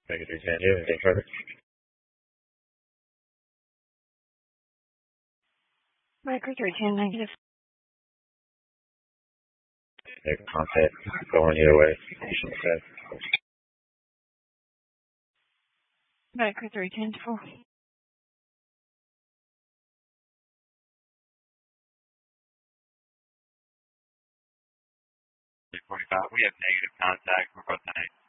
Negative 10, yeah, anything further? Record 310 negative. Negative contact, going either way. Patient said. Record 310 4. 45, we have negative contact for both 10